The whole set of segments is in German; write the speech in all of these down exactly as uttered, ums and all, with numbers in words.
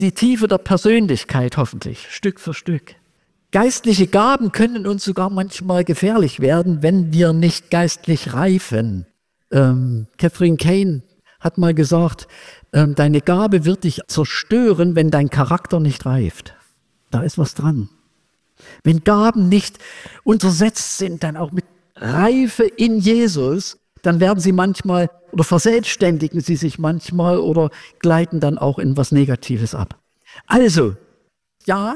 die Tiefe der Persönlichkeit hoffentlich, Stück für Stück. Geistliche Gaben können uns sogar manchmal gefährlich werden, wenn wir nicht geistlich reifen. Ähm, Catherine Kane hat mal gesagt, ähm, deine Gabe wird dich zerstören, wenn dein Charakter nicht reift. Da ist was dran. Wenn Gaben nicht untersetzt sind, dann auch mit Reife in Jesus, dann werden sie manchmal oder verselbstständigen sie sich manchmal oder gleiten dann auch in was Negatives ab. Also, ja,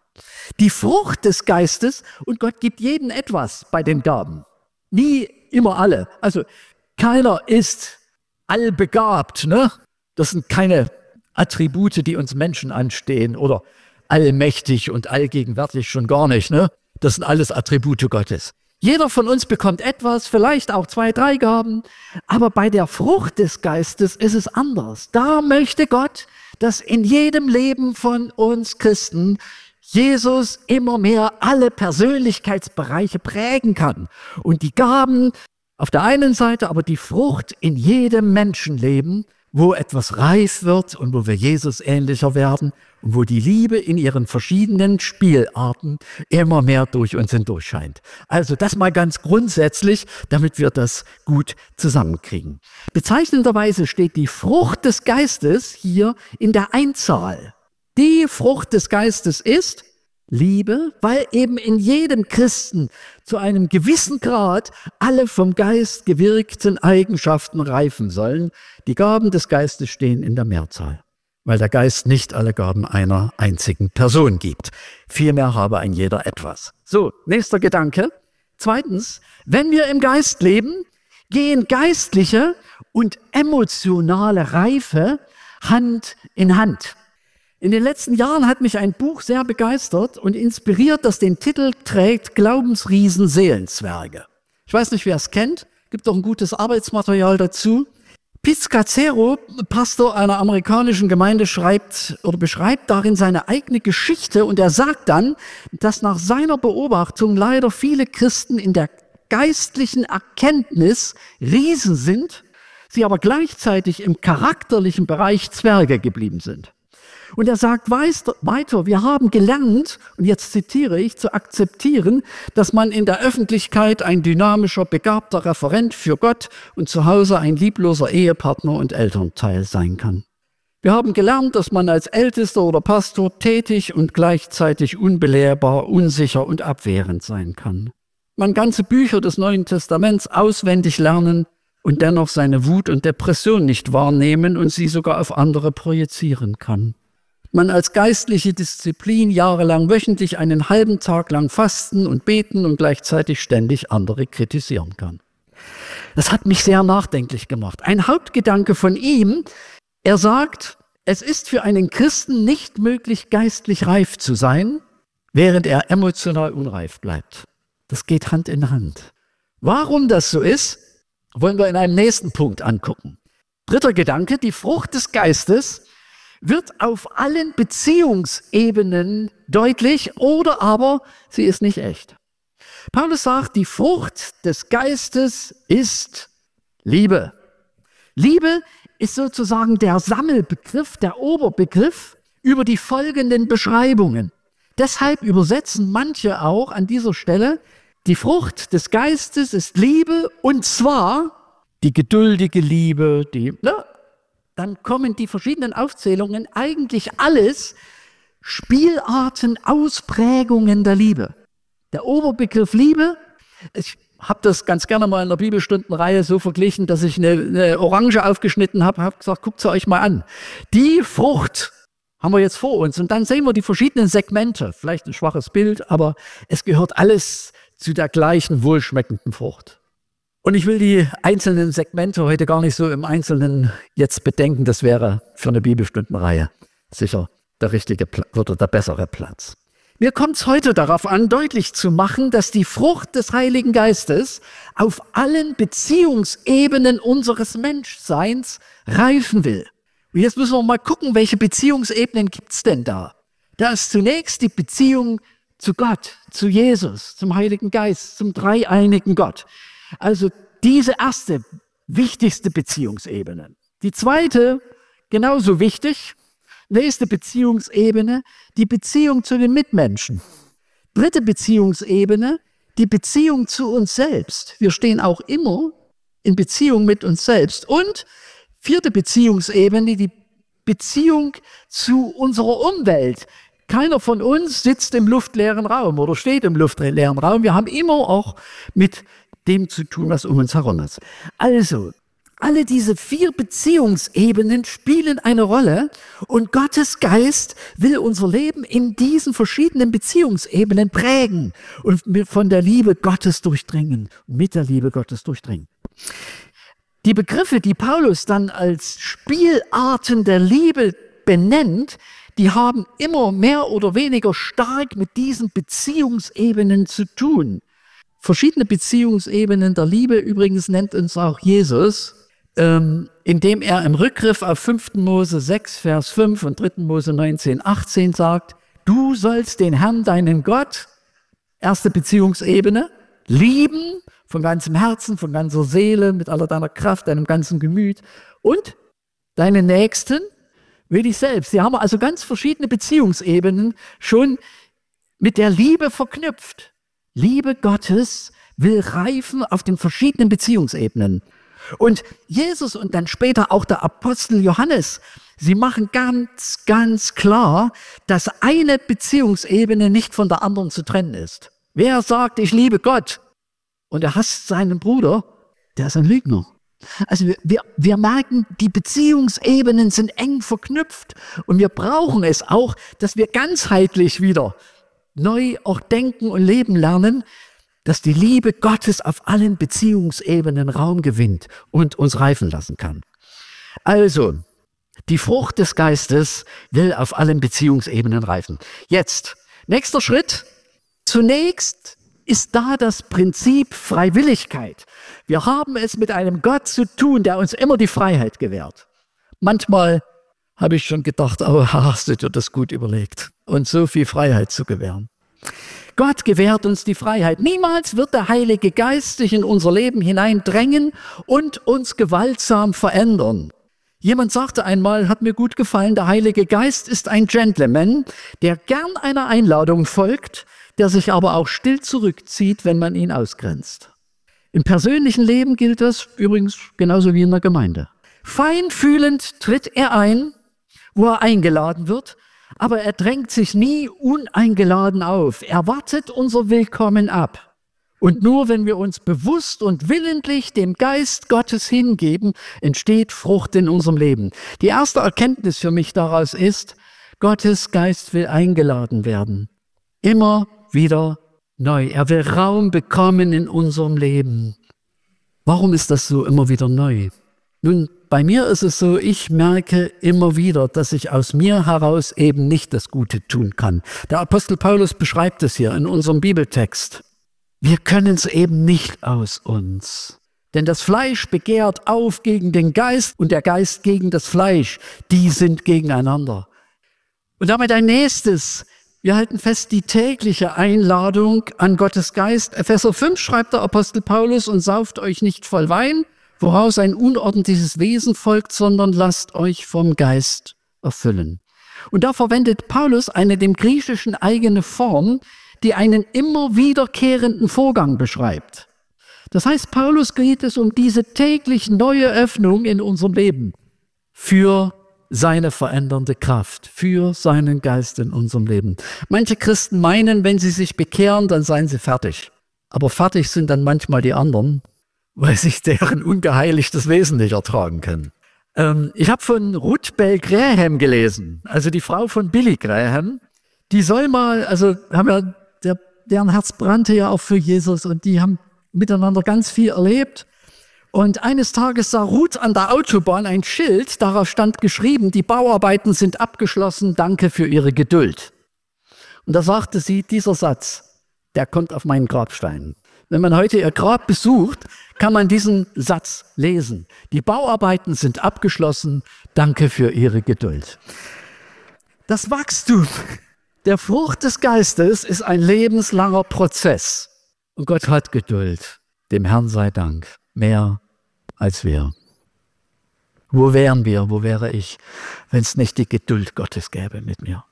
die Frucht des Geistes, und Gott gibt jedem etwas bei den Gaben. Nie immer alle. Also keiner ist allbegabt, ne? Das sind keine Attribute, die uns Menschen anstehen, oder allmächtig und allgegenwärtig schon gar nicht, ne? Das sind alles Attribute Gottes. Jeder von uns bekommt etwas, vielleicht auch zwei, drei Gaben, aber bei der Frucht des Geistes ist es anders. Da möchte Gott, dass in jedem Leben von uns Christen Jesus immer mehr alle Persönlichkeitsbereiche prägen kann. Und die Gaben auf der einen Seite, aber die Frucht in jedem Menschenleben, wo etwas reif wird und wo wir Jesus ähnlicher werden und wo die Liebe in ihren verschiedenen Spielarten immer mehr durch uns hindurch scheint. Also das mal ganz grundsätzlich, damit wir das gut zusammenkriegen. Bezeichnenderweise steht die Frucht des Geistes hier in der Einzahl. Die Frucht des Geistes ist Liebe, weil eben in jedem Christen zu einem gewissen Grad alle vom Geist gewirkten Eigenschaften reifen sollen. Die Gaben des Geistes stehen in der Mehrzahl, weil der Geist nicht alle Gaben einer einzigen Person gibt. Vielmehr habe ein jeder etwas. So, nächster Gedanke. Zweitens, wenn wir im Geist leben, gehen geistliche und emotionale Reife Hand in Hand. In den letzten Jahren hat mich ein Buch sehr begeistert und inspiriert, das den Titel trägt Glaubensriesen Seelenzwerge. Ich weiß nicht, wer es kennt, gibt auch ein gutes Arbeitsmaterial dazu. Pete Scazzero, Pastor einer amerikanischen Gemeinde, schreibt oder beschreibt darin seine eigene Geschichte, und er sagt dann, dass nach seiner Beobachtung leider viele Christen in der geistlichen Erkenntnis Riesen sind, sie aber gleichzeitig im charakterlichen Bereich Zwerge geblieben sind. Und er sagt weiter, wir haben gelernt, und jetzt zitiere ich, zu akzeptieren, dass man in der Öffentlichkeit ein dynamischer, begabter Referent für Gott und zu Hause ein liebloser Ehepartner und Elternteil sein kann. Wir haben gelernt, dass man als Ältester oder Pastor tätig und gleichzeitig unbelehrbar, unsicher und abwehrend sein kann. Man ganze Bücher des Neuen Testaments auswendig lernen und dennoch seine Wut und Depression nicht wahrnehmen und sie sogar auf andere projizieren kann. Man als geistliche Disziplin jahrelang wöchentlich einen halben Tag lang fasten und beten und gleichzeitig ständig andere kritisieren kann. Das hat mich sehr nachdenklich gemacht. Ein Hauptgedanke von ihm, er sagt, es ist für einen Christen nicht möglich, geistlich reif zu sein, während er emotional unreif bleibt. Das geht Hand in Hand. Warum das so ist, wollen wir in einem nächsten Punkt angucken. Dritter Gedanke, die Frucht des Geistes wird auf allen Beziehungsebenen deutlich, oder aber sie ist nicht echt. Paulus sagt, die Frucht des Geistes ist Liebe. Liebe ist sozusagen der Sammelbegriff, der Oberbegriff über die folgenden Beschreibungen. Deshalb übersetzen manche auch an dieser Stelle, die Frucht des Geistes ist Liebe, und zwar die geduldige Liebe, die... Ne, dann kommen die verschiedenen Aufzählungen eigentlich alles Spielarten, Ausprägungen der Liebe. Der Oberbegriff Liebe, ich habe das ganz gerne mal in der Bibelstundenreihe so verglichen, dass ich eine, eine Orange aufgeschnitten habe, habe gesagt, guckt sie euch mal an. Die Frucht haben wir jetzt vor uns, und dann sehen wir die verschiedenen Segmente, vielleicht ein schwaches Bild, aber es gehört alles zu der gleichen wohlschmeckenden Frucht. Und ich will die einzelnen Segmente heute gar nicht so im Einzelnen jetzt bedenken. Das wäre für eine Bibelstundenreihe sicher der richtige oder der bessere Platz. Mir kommt es heute darauf an, deutlich zu machen, dass die Frucht des Heiligen Geistes auf allen Beziehungsebenen unseres Menschseins reifen will. Und jetzt müssen wir mal gucken, welche Beziehungsebenen gibt es denn da? Da ist zunächst die Beziehung zu Gott, zu Jesus, zum Heiligen Geist, zum dreieinigen Gott. Also diese erste, wichtigste Beziehungsebene. Die zweite, genauso wichtig, Nächste Beziehungsebene, die Beziehung zu den Mitmenschen. Dritte Beziehungsebene, die Beziehung zu uns selbst. Wir stehen auch immer in Beziehung mit uns selbst. Und vierte Beziehungsebene, die Beziehung zu unserer Umwelt. Keiner von uns sitzt im luftleeren Raum oder steht im luftleeren Raum. Wir haben immer auch mit dem zu tun, was um uns herum ist. Also, alle diese vier Beziehungsebenen spielen eine Rolle und Gottes Geist will unser Leben in diesen verschiedenen Beziehungsebenen prägen und von der Liebe Gottes durchdringen, mit der Liebe Gottes durchdringen. Die Begriffe, die Paulus dann als Spielarten der Liebe benennt, die haben immer mehr oder weniger stark mit diesen Beziehungsebenen zu tun. Verschiedene Beziehungsebenen der Liebe übrigens nennt uns auch Jesus, ähm, indem er im Rückgriff auf fünften Mose sechs, Vers fünf und dritten Mose neunzehn, achtzehn sagt, du sollst den Herrn, deinen Gott, erste Beziehungsebene, lieben, von ganzem Herzen, von ganzer Seele, mit aller deiner Kraft, deinem ganzen Gemüt und deinen Nächsten wie dich selbst. Hier haben wir also ganz verschiedene Beziehungsebenen schon mit der Liebe verknüpft. Liebe Gottes will reifen auf den verschiedenen Beziehungsebenen. Und Jesus und dann später auch der Apostel Johannes, sie machen ganz, ganz klar, dass eine Beziehungsebene nicht von der anderen zu trennen ist. Wer sagt, ich liebe Gott und er hasst seinen Bruder, der ist ein Lügner. Also wir, wir, wir merken, die Beziehungsebenen sind eng verknüpft und wir brauchen es auch, dass wir ganzheitlich wieder neu auch denken und leben lernen, dass die Liebe Gottes auf allen Beziehungsebenen Raum gewinnt und uns reifen lassen kann. Also, die Frucht des Geistes will auf allen Beziehungsebenen reifen. Jetzt, nächster Schritt. Zunächst ist da das Prinzip Freiwilligkeit. Wir haben es mit einem Gott zu tun, der uns immer die Freiheit gewährt. Manchmal habe ich schon gedacht, oh, hast du dir das gut überlegt, uns so viel Freiheit zu gewähren. Gott gewährt uns die Freiheit. Niemals wird der Heilige Geist sich in unser Leben hineindrängen und uns gewaltsam verändern. Jemand sagte einmal, hat mir gut gefallen, der Heilige Geist ist ein Gentleman, der gern einer Einladung folgt, der sich aber auch still zurückzieht, wenn man ihn ausgrenzt. Im persönlichen Leben gilt das übrigens genauso wie in der Gemeinde. Feinfühlend tritt er ein, wo er eingeladen wird, aber er drängt sich nie uneingeladen auf. Er wartet unser Willkommen ab. Und nur wenn wir uns bewusst und willentlich dem Geist Gottes hingeben, entsteht Frucht in unserem Leben. Die erste Erkenntnis für mich daraus ist, Gottes Geist will eingeladen werden. Immer wieder neu. Er will Raum bekommen in unserem Leben. Warum ist das so immer wieder neu? Nun, bei mir ist es so, ich merke immer wieder, dass ich aus mir heraus eben nicht das Gute tun kann. Der Apostel Paulus beschreibt es hier in unserem Bibeltext. Wir können es eben nicht aus uns. Denn das Fleisch begehrt auf gegen den Geist und der Geist gegen das Fleisch. Die sind gegeneinander. Und damit ein nächstes. Wir halten fest, die tägliche Einladung an Gottes Geist. Epheser fünf schreibt der Apostel Paulus, und sauft euch nicht voll Wein, woraus ein unordentliches Wesen folgt, sondern lasst euch vom Geist erfüllen. Und da verwendet Paulus eine dem Griechischen eigene Form, die einen immer wiederkehrenden Vorgang beschreibt. Das heißt, Paulus geht es um diese täglich neue Öffnung in unserem Leben für seine verändernde Kraft, für seinen Geist in unserem Leben. Manche Christen meinen, wenn sie sich bekehren, dann seien sie fertig. Aber fertig sind dann manchmal die anderen, weil sich deren ungeheiligtes Wesen nicht ertragen können. Ähm, ich habe von Ruth Bell Graham gelesen, also die Frau von Billy Graham. Die soll mal, also haben ja, der, deren Herz brannte ja auch für Jesus und die haben miteinander ganz viel erlebt. Und eines Tages sah Ruth an der Autobahn ein Schild, darauf stand geschrieben, die Bauarbeiten sind abgeschlossen, danke für Ihre Geduld. Und da sagte sie, dieser Satz, der kommt auf meinen Grabstein. Wenn man heute ihr Grab besucht, kann man diesen Satz lesen. Die Bauarbeiten sind abgeschlossen, danke für Ihre Geduld. Das Wachstum der Frucht des Geistes ist ein lebenslanger Prozess. Und Gott hat Geduld. Dem Herrn sei Dank. Mehr als wir. Wo wären wir, wo wäre ich, wenn es nicht die Geduld Gottes gäbe mit mir?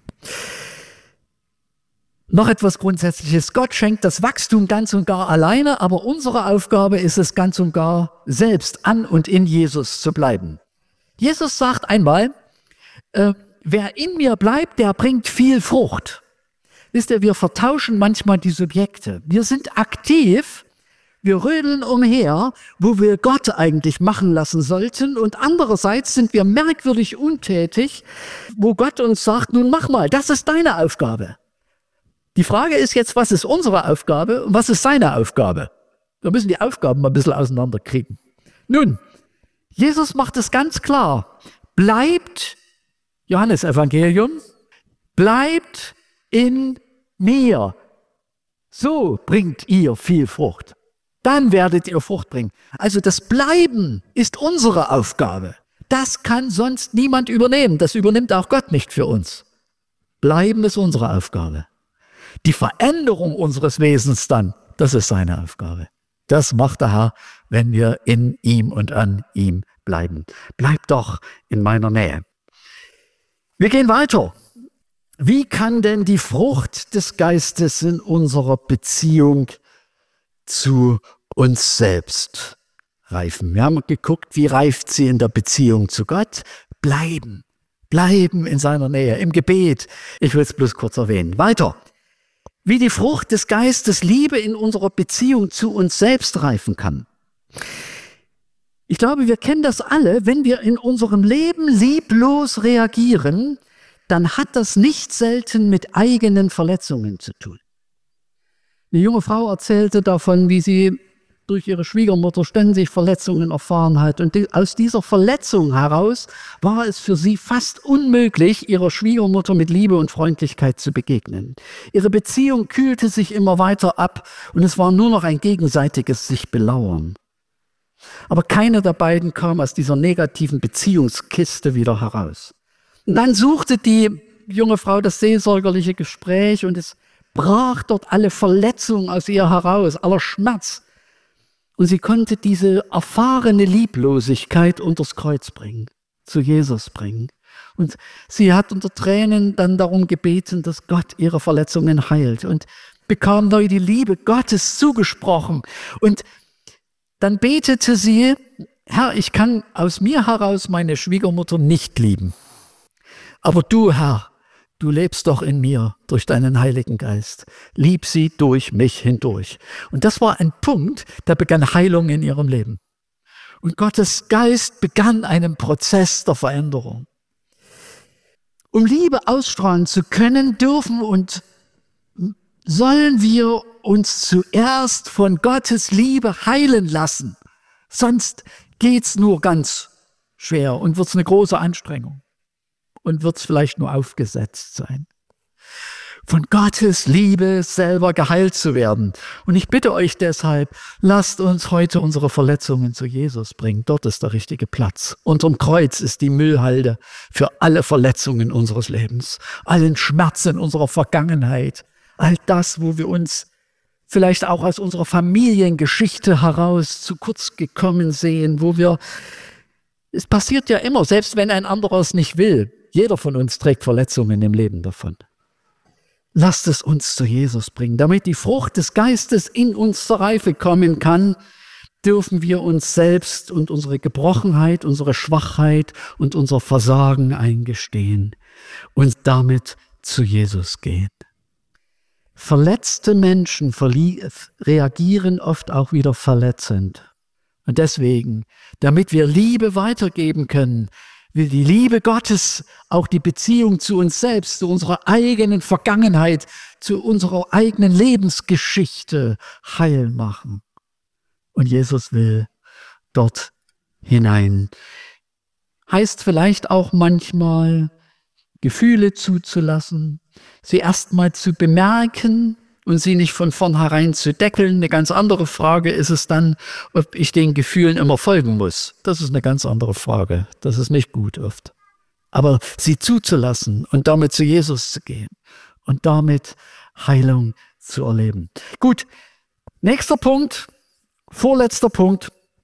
Noch etwas Grundsätzliches. Gott schenkt das Wachstum ganz und gar alleine, aber unsere Aufgabe ist es ganz und gar, selbst an und in Jesus zu bleiben. Jesus sagt einmal, äh, wer in mir bleibt, der bringt viel Frucht. Wisst ihr, wir vertauschen manchmal die Subjekte. Wir sind aktiv, wir rödeln umher, wo wir Gott eigentlich machen lassen sollten, und andererseits sind wir merkwürdig untätig, wo Gott uns sagt, nun mach mal, das ist deine Aufgabe. Die Frage ist jetzt, was ist unsere Aufgabe und was ist seine Aufgabe? Wir müssen die Aufgaben mal ein bisschen auseinanderkriegen. Nun, Jesus macht es ganz klar. Bleibt, Johannes Evangelium, bleibt in mir. So bringt ihr viel Frucht. Dann werdet ihr Frucht bringen. Also das Bleiben ist unsere Aufgabe. Das kann sonst niemand übernehmen. Das übernimmt auch Gott nicht für uns. Bleiben ist unsere Aufgabe. Die Veränderung unseres Wesens dann, das ist seine Aufgabe. Das macht der Herr, wenn wir in ihm und an ihm bleiben. Bleibt doch in meiner Nähe. Wir gehen weiter. Wie kann denn die Frucht des Geistes in unserer Beziehung zu uns selbst reifen? Wir haben geguckt, wie reift sie in der Beziehung zu Gott? Bleiben. Bleiben in seiner Nähe, im Gebet. Ich will es bloß kurz erwähnen. Weiter. Wie die Frucht des Geistes Liebe in unserer Beziehung zu uns selbst reifen kann. Ich glaube, wir kennen das alle. Wenn wir in unserem Leben lieblos reagieren, dann hat das nicht selten mit eigenen Verletzungen zu tun. Eine junge Frau erzählte davon, wie sie durch ihre Schwiegermutter ständig Verletzungen erfahren hat. Und die, aus dieser Verletzung heraus war es für sie fast unmöglich, ihrer Schwiegermutter mit Liebe und Freundlichkeit zu begegnen. Ihre Beziehung kühlte sich immer weiter ab und es war nur noch ein gegenseitiges sich belauern. Aber keiner der beiden kam aus dieser negativen Beziehungskiste wieder heraus. Und dann suchte die junge Frau das seelsorgerliche Gespräch und es brach dort alle Verletzungen aus ihr heraus, aller Schmerz. Und sie konnte diese erfahrene Lieblosigkeit unters Kreuz bringen, zu Jesus bringen. Und sie hat unter Tränen dann darum gebeten, dass Gott ihre Verletzungen heilt und bekam neu die Liebe Gottes zugesprochen. Und dann betete sie, Herr, ich kann aus mir heraus meine Schwiegermutter nicht lieben. Aber du, Herr, du lebst doch in mir durch deinen Heiligen Geist. Lieb sie durch mich hindurch. Und das war ein Punkt, da begann Heilung in ihrem Leben. Und Gottes Geist begann einen Prozess der Veränderung. Um Liebe ausstrahlen zu können, dürfen und sollen wir uns zuerst von Gottes Liebe heilen lassen. Sonst geht's nur ganz schwer und wird's eine große Anstrengung. Und wird es vielleicht nur aufgesetzt sein. Von Gottes Liebe selber geheilt zu werden. Und ich bitte euch deshalb, lasst uns heute unsere Verletzungen zu Jesus bringen. Dort ist der richtige Platz. Unterm Kreuz ist die Müllhalde für alle Verletzungen unseres Lebens, allen Schmerz in unserer Vergangenheit, all das, wo wir uns vielleicht auch aus unserer Familiengeschichte heraus zu kurz gekommen sehen, wo wir, es passiert ja immer, selbst wenn ein anderer es nicht will, jeder von uns trägt Verletzungen im Leben davon. Lasst es uns zu Jesus bringen. Damit die Frucht des Geistes in uns zur Reife kommen kann, dürfen wir uns selbst und unsere Gebrochenheit, unsere Schwachheit und unser Versagen eingestehen und damit zu Jesus gehen. Verletzte Menschen reagieren oft auch wieder verletzend. Und deswegen, damit wir Liebe weitergeben können, will die Liebe Gottes auch die Beziehung zu uns selbst, zu unserer eigenen Vergangenheit, zu unserer eigenen Lebensgeschichte heil machen. Und Jesus will dort hinein. Heißt vielleicht auch manchmal, Gefühle zuzulassen, sie erstmal zu bemerken und sie nicht von vornherein zu deckeln. Eine ganz andere Frage ist es dann, ob ich den Gefühlen immer folgen muss. Das ist eine ganz andere Frage. Das ist nicht gut oft. Aber sie zuzulassen und damit zu Jesus zu gehen und damit Heilung zu erleben. Gut, nächster Punkt, vorletzter Punkt.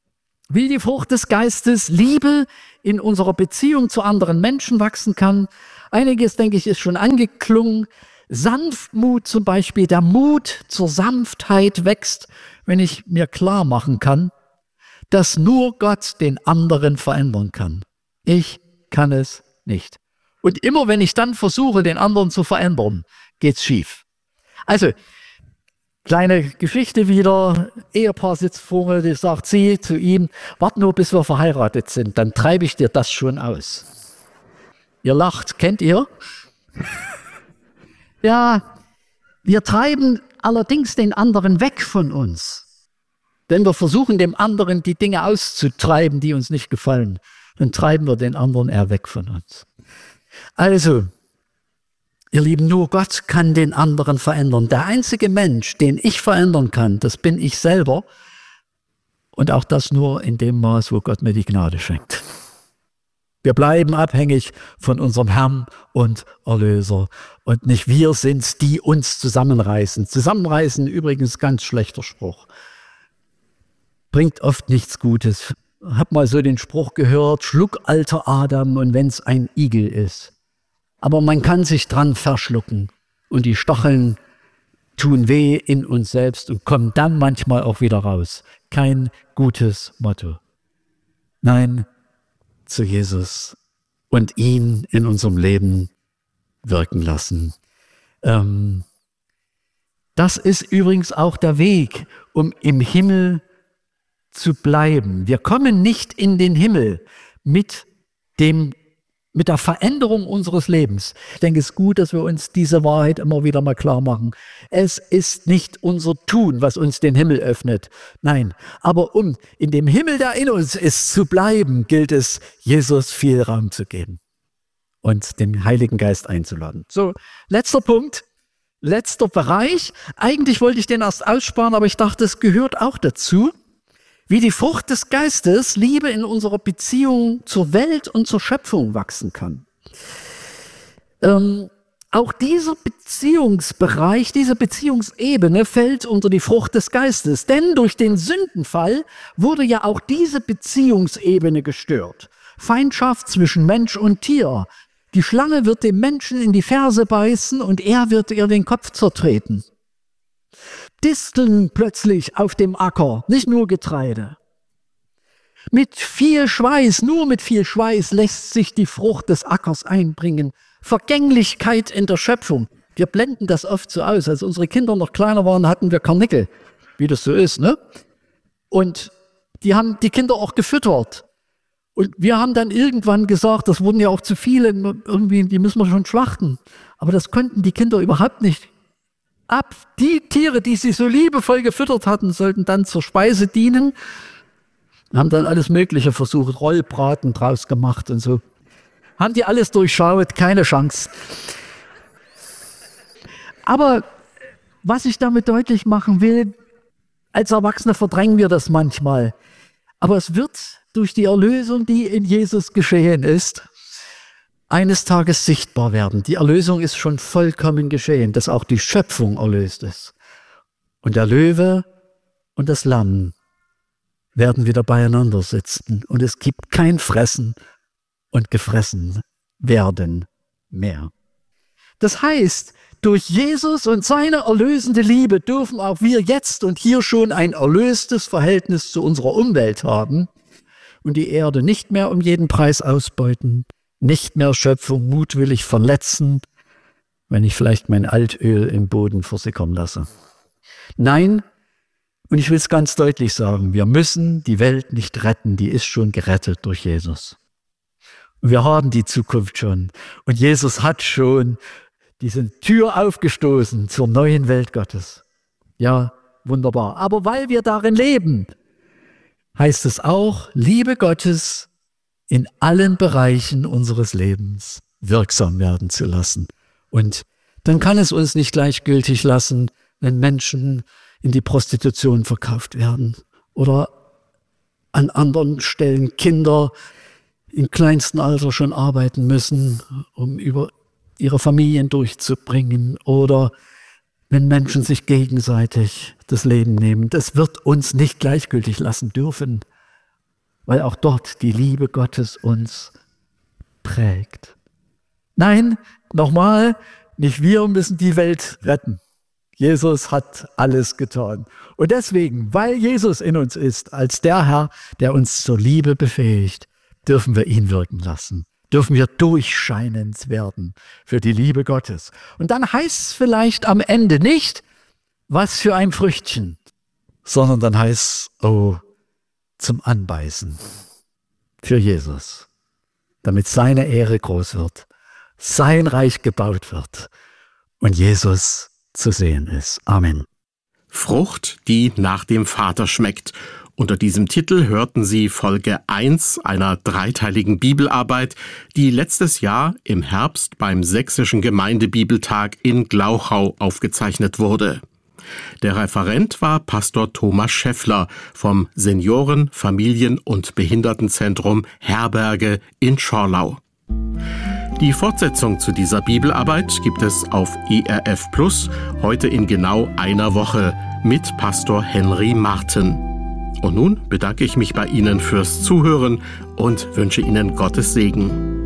wie die Frucht des Geistes Liebe in unserer Beziehung zu anderen Menschen wachsen kann. Einiges, denke ich, ist schon angeklungen. Sanftmut zum Beispiel, der Mut zur Sanftheit wächst, wenn ich mir klar machen kann, dass nur Gott den anderen verändern kann. Ich kann es nicht. Und immer wenn ich dann versuche, den anderen zu verändern, geht's schief. Also, kleine Geschichte wieder, Ehepaar sitzt vor mir, die sagt sie zu ihm, warte nur, bis wir verheiratet sind, dann treibe ich dir das schon aus. Ihr lacht, kennt ihr? Ja, wir treiben allerdings den anderen weg von uns. Wenn wir versuchen, dem anderen die Dinge auszutreiben, die uns nicht gefallen, dann treiben wir den anderen eher weg von uns. Also, ihr Lieben, nur Gott kann den anderen verändern. Der einzige Mensch, den ich verändern kann, das bin ich selber. Und auch das nur in dem Maß, wo Gott mir die Gnade schenkt. Wir bleiben abhängig von unserem Herrn und Erlöser. Und nicht wir sind's, die uns zusammenreißen. Zusammenreißen, übrigens ganz schlechter Spruch. Bringt oft nichts Gutes. Hab mal so den Spruch gehört, schluck alter Adam und wenn's ein Igel ist. Aber man kann sich dran verschlucken und die Stacheln tun weh in uns selbst und kommen dann manchmal auch wieder raus. Kein gutes Motto. Nein, zu Jesus und ihn in unserem Leben wirken lassen. Ähm, das ist übrigens auch der Weg, um im Himmel zu bleiben. Wir kommen nicht in den Himmel mit dem mit der Veränderung unseres Lebens. Ich denke, es ist gut, dass wir uns diese Wahrheit immer wieder mal klar machen. Es ist nicht unser Tun, was uns den Himmel öffnet. Nein, aber um in dem Himmel, der in uns ist, zu bleiben, gilt es, Jesus viel Raum zu geben und den Heiligen Geist einzuladen. So, letzter Punkt, letzter Bereich. Eigentlich wollte ich den erst aussparen, aber ich dachte, es gehört auch dazu. Wie die Frucht des Geistes Liebe in unserer Beziehung zur Welt und zur Schöpfung wachsen kann. Ähm, auch dieser Beziehungsbereich, diese Beziehungsebene fällt unter die Frucht des Geistes. Denn durch den Sündenfall wurde ja auch diese Beziehungsebene gestört. Feindschaft zwischen Mensch und Tier. Die Schlange wird dem Menschen in die Ferse beißen und er wird ihr den Kopf zertreten. Disteln plötzlich auf dem Acker, nicht nur Getreide. Mit viel Schweiß, nur mit viel Schweiß lässt sich die Frucht des Ackers einbringen. Vergänglichkeit in der Schöpfung. Wir blenden das oft so aus. Als unsere Kinder noch kleiner waren, hatten wir Karnickel, wie das so ist, ne? Und die haben die Kinder auch gefüttert. Und wir haben dann irgendwann gesagt, das wurden ja auch zu viele, irgendwie, die müssen wir schon schlachten. Aber das konnten die Kinder überhaupt nicht. Ab die Tiere, die sie so liebevoll gefüttert hatten, sollten dann zur Speise dienen. Haben dann alles Mögliche versucht, Rollbraten draus gemacht und so. Haben die alles durchschaut, keine Chance. Aber was ich damit deutlich machen will, als Erwachsene verdrängen wir das manchmal. Aber es wird durch die Erlösung, die in Jesus geschehen ist, eines Tages sichtbar werden. Die Erlösung ist schon vollkommen geschehen, dass auch die Schöpfung erlöst ist. Und der Löwe und das Lamm werden wieder beieinander sitzen. Und es gibt kein Fressen und gefressen werden mehr. Das heißt, durch Jesus und seine erlösende Liebe dürfen auch wir jetzt und hier schon ein erlöstes Verhältnis zu unserer Umwelt haben und die Erde nicht mehr um jeden Preis ausbeuten, nicht mehr Schöpfung mutwillig verletzen, wenn ich vielleicht mein Altöl im Boden versickern lasse. Nein, und ich will es ganz deutlich sagen, wir müssen die Welt nicht retten, die ist schon gerettet durch Jesus. Wir haben die Zukunft schon und Jesus hat schon diese Tür aufgestoßen zur neuen Welt Gottes. Ja, wunderbar. Aber weil wir darin leben, heißt es auch, Liebe Gottes in allen Bereichen unseres Lebens wirksam werden zu lassen. Und dann kann es uns nicht gleichgültig lassen, wenn Menschen in die Prostitution verkauft werden oder an anderen Stellen Kinder im kleinsten Alter schon arbeiten müssen, um über ihre Familien durchzubringen oder wenn Menschen sich gegenseitig das Leben nehmen. Das wird uns nicht gleichgültig lassen dürfen. weil auch dort die Liebe Gottes uns prägt. Nein, nochmal, nicht wir müssen die Welt retten. Jesus hat alles getan. Und deswegen, weil Jesus in uns ist, als der Herr, der uns zur Liebe befähigt, dürfen wir ihn wirken lassen. Dürfen wir durchscheinend werden für die Liebe Gottes. Und dann heißt es vielleicht am Ende nicht, was für ein Früchtchen, sondern dann heißt es, oh, zum Anbeißen für Jesus, damit seine Ehre groß wird, sein Reich gebaut wird und Jesus zu sehen ist. Amen. Frucht, die nach dem Vater schmeckt. Unter diesem Titel hörten Sie Folge eins einer dreiteiligen Bibelarbeit, die letztes Jahr im Herbst beim Sächsischen Gemeindebibeltag in Glauchau aufgezeichnet wurde. Der Referent war Pastor Thomas Schäffler vom Senioren-, Familien- und Behindertenzentrum Herberge in Schorlau. Die Fortsetzung zu dieser Bibelarbeit gibt es auf E R F Plus, heute in genau einer Woche mit Pastor Henry Marten. Und nun bedanke ich mich bei Ihnen fürs Zuhören und wünsche Ihnen Gottes Segen.